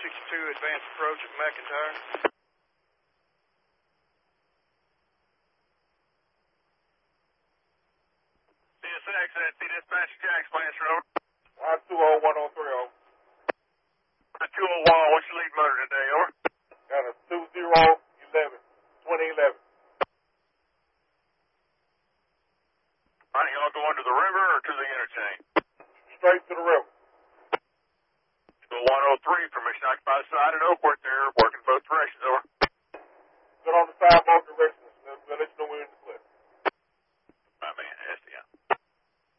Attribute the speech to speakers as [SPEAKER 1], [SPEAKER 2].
[SPEAKER 1] 262 advance approach at McIntyre.
[SPEAKER 2] CSX, NC dispatch, Jack, Lance Road.
[SPEAKER 3] 520-1030.
[SPEAKER 2] 201, what's your lead motor today, over?
[SPEAKER 3] Got a 2011, 2011.
[SPEAKER 2] All right, y'all going to the river or to the interchange?
[SPEAKER 3] Straight to the river.
[SPEAKER 2] 103, permission occupied side at Oakwood there, working both directions, over.
[SPEAKER 3] Good on the side, both directions. We'll let you know when